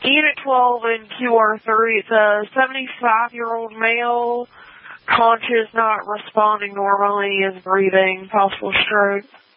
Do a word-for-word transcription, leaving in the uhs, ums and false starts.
Unit twelve in Q R three, it's a seventy-five-year-old male, conscious, not responding normally, is breathing, possible stroke.